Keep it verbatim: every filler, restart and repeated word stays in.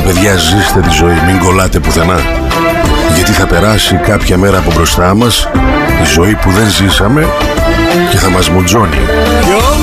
παιδιά, ζήστε τη ζωή, μην κολλάτε πουθενά. Γιατί θα περάσει κάποια μέρα από μπροστά μας η ζωή που δεν ζήσαμε και θα μας μουτζώνει.